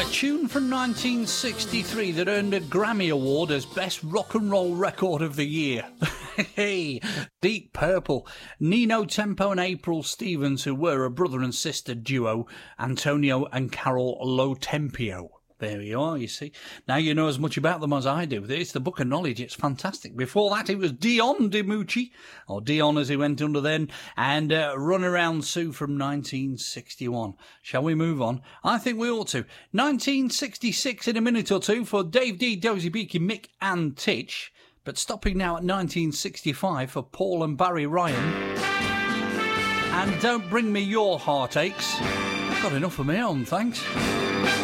Tune from 1963 that earned a Grammy Award as Best Rock and Roll Record of the Year. Hey, Deep Purple. Nino Tempo and April Stevens, who were a brother and sister duo, Antonio and Carol Lo Tempio. There you are, you see. Now you know as much about them as I do. It's the Book of Knowledge. It's fantastic. Before that, it was Dion DiMucci, or Dion as he went under then, and Run Around Sue from 1961. Shall we move on? I think we ought to. 1966 in a minute or two for Dave D, Dozy Beaky, Mick and Titch. But stopping now at 1965 for Paul and Barry Ryan. And Don't Bring Me Your Heartaches. I've got enough of my own, thanks.